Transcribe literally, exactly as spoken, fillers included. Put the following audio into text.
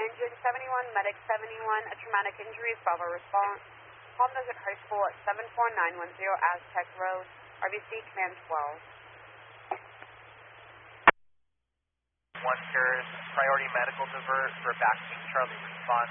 engine seventy-one, medic seventy-one, a traumatic injury, Bravo response. Palm Desert High School at seven four nine one zero Aztec Road, R B C command twelve. One cures, priority medical divert for vaccine Charlie response.